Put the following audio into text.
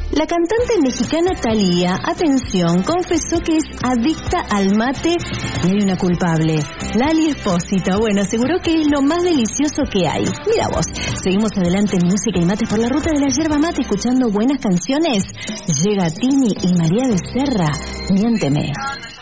La cantante mexicana Thalía, atención, confesó que es adicta al mate y hay una culpable, Lali Espósito. Bueno, aseguró que es lo más delicioso que hay. Mira vos, seguimos adelante en Música y Mate por la ruta de la yerba mate, escuchando buenas canciones. Llega Tini y María Becerra, Miénteme.